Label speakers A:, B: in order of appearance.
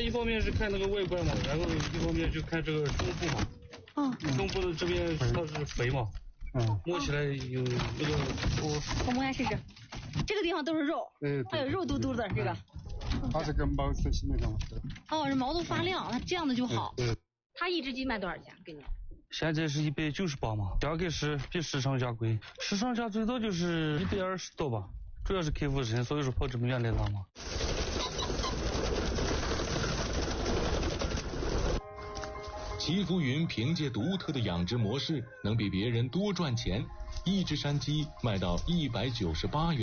A: 一方面是看那个外观嘛，然后一方面就看这个中部嘛。中部的这边它是肥嘛。摸起来有那个
B: 我摸一下试试。这个地方都是肉，还有肉嘟嘟的这个。
C: 它这个毛色是那种。
B: 是毛都发亮，那这样的就好。它一只鸡卖多少钱？给你？
A: 现在是198嘛，价格是比市场价贵，市场价最多就是120多吧，主要是客户人，所以说跑这么远来拿嘛。
D: 祈福云凭借独特的养殖模式，能比别人多赚钱。一只山鸡卖到198元。